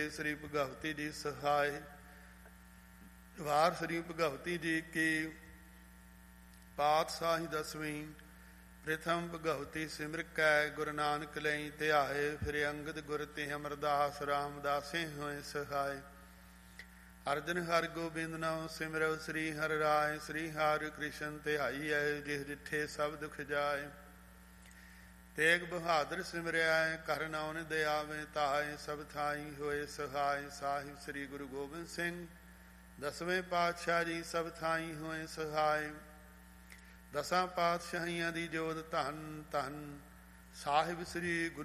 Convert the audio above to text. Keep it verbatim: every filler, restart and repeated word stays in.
ਸ੍ਰੀ ਭਗਵਤੀ ਜੀ ਸਹਾਇ। ਵਾਰ ਸ੍ਰੀ ਭਗਵਤੀ ਜੀ ਕੀ ਪਾਤਸ਼ਾਹੀ ਦਸਵੀਂ। ਪ੍ਰਥਮ ਭਗਵਤੀ ਸਿਮਰ ਕੈ ਗੁਰੂ ਨਾਨਕ ਲਈ ਧਿਆਏ। ਫਿਰ ਅੰਗਦ ਗੁਰ ਤੇ ਅਮਰਦਾਸ ਰਾਮਦਾਸੇ ਹੋਏ ਸਹਾਇ। ਅਰਜਨ ਹਰਿ ਗੋਬਿੰਦ ਨਾਮ ਸਿਮਰਉ ਸ੍ਰੀ ਹਰਿ ਰਾਇ। ਸ੍ਰੀ ਹਰਿ ਕ੍ਰਿਸ਼ਨ ਧਿਆਈਐ ਜਿਹ ਡਿਠੇ ਸਭ ਦੁਖ ਜਾਏ। ਤੇਗ ਬਹਾਦਰ ਸਿਮਰਿਆ ਕਰ ਨਾਉਨ ਦਿਆਵੇ ਤਾਏ। ਸਭ ਥਾਈ ਹੋਏ ਸਹਾਇ। ਸਾਹਿਬ ਸ੍ਰੀ ਗੁਰੂ ਗੋਬਿੰਦ ਸਿੰਘ ਦਸਵੇਂ ਪਾਤਸ਼ਾਹ ਜੀ ਸਭ ਥਾਈ ਹੋਏ ਸਹਾਇ। ਦਸਾਂ ਪਾਤਸ਼ਾਹੀਆਂ ਦੀ ਜੋਤ ਧੰਨ ਧੰਨ ਸਾਹਿਬ ਸ੍ਰੀ ਗੁਰੂ